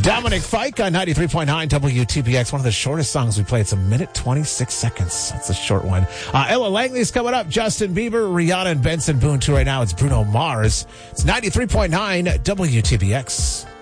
Dominic Fike on 93.9 WTBX. One of the shortest songs we play. It's 1:26. That's a short one. Ella Langley's coming up. Justin Bieber, Rihanna, and Benson Boone too right now. It's Bruno Mars. It's 93.9 WTBX.